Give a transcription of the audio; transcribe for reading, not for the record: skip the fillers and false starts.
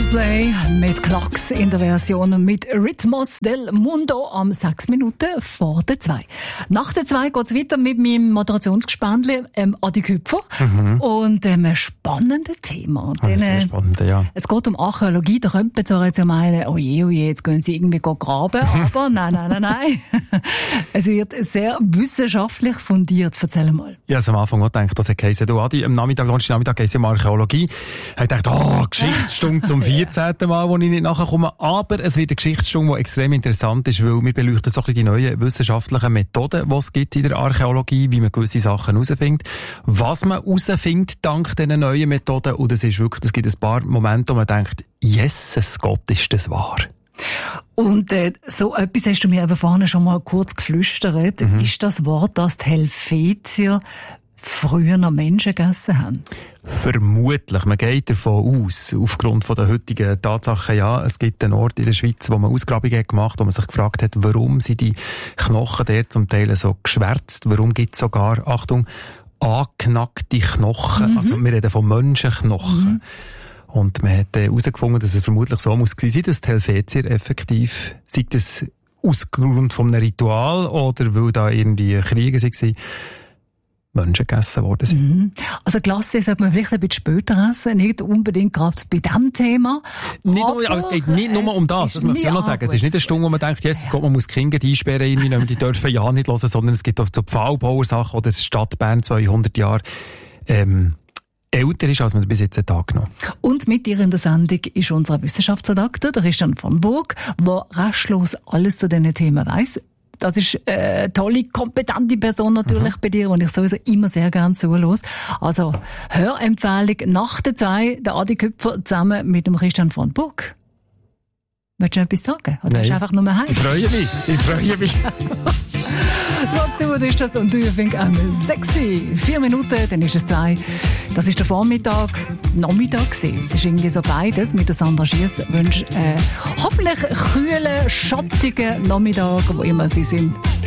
Coldplay mit Clocks in der Version mit Ritmos del Mundo am 6 Minuten vor der 2. Nach der 2 geht es weiter mit meinem Moderationsgespendli Adi Küpfer und einem spannenden Thema. Sehr spannend, ja. Es geht um Archäologie, da könnte man zwar jetzt ja meinen, oh je, jetzt gehen sie irgendwie graben, aber nein. Es wird sehr wissenschaftlich fundiert, erzähl mal. Ich habe am Anfang auch gedacht, das heisst, du Adi, am Donnerstagnachmittag heisst es um Archäologie. Ich habe gedacht, Geschichtsstunde zum 14. Mal, wo ich nicht nachkomme. Aber es wird eine Geschichtsstunde, die extrem interessant ist, weil wir beleuchten so ein bisschen die neuen wissenschaftlichen Methoden, die es gibt in der Archäologie, wie man gewisse Sachen herausfindet, was man herausfindet dank diesen neuen Methoden. Und es gibt ein paar Momente, wo man denkt, Jesus Gott, ist das wahr? Und so etwas hast du mir eben vorhin schon mal kurz geflüstert. Ist das Wort, dass die Helvetier früher noch Menschen gegessen haben? Vermutlich. Man geht davon aus, aufgrund von der heutigen Tatsachen, ja, es gibt einen Ort in der Schweiz, wo man Ausgrabungen gemacht hat, wo man sich gefragt hat, warum sind die Knochen der zum Teil so geschwärzt, warum gibt es sogar, Achtung, angeknackte Knochen, also wir reden von Menschenknochen. Und man hat herausgefunden, dass es vermutlich so muss gewesen sein, dass die Helvetier effektiv, sei das aus Grund von einem Ritual oder weil da irgendwie Kriege waren, Menschen gegessen worden sind. Also Glasse sollte man vielleicht ein bisschen später essen, nicht unbedingt gerade bei diesem Thema. Aber es geht nicht nur um das möchte ich noch sagen. Es ist nicht eine Stunde, wo man denkt, Jesus Gott, man muss Kinder einsperren, die dürfen ja nicht hören, sondern es gibt auch so Pfahlbauersachen oder die Stadt Bern 200 Jahre älter ist, als man bis jetzt angenommen. Und mit dir in der Sendung ist unser Wissenschaftsredakteur, der Christian von Burg, der restlos alles zu diesen Themen weiss. Das ist eine tolle, kompetente Person natürlich bei dir, und ich sowieso immer sehr gerne zuhöre. Also, Hörempfehlung nach der 2, der Adi Küpfer zusammen mit dem Christian von Burg. Willst du noch etwas sagen? Oder hast du einfach nur heim? Ich freue mich. Trotzdem ist das, und du findest sexy. 4 Minuten, dann ist es 2. Das ist der Nachmittag gewesen. Es ist irgendwie so beides mit der Sandra Schiess. Ich wünsche hoffentlich kühlen, schattigen Nachmittag, wo immer sie sind.